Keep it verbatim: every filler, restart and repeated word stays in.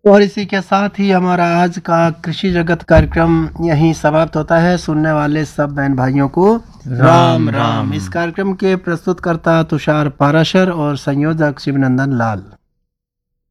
और इसी के साथ ही हमारा आज का कृषि जगत कार्यक्रम यहीं समाप्त होता है। सुनने वाले सब बहन भाइयों को राम राम राम। राम। इस कार्यक्रम के प्रस्तुतकर्ता तुषार पाराशर और संयोजक शिवनंदन लाल।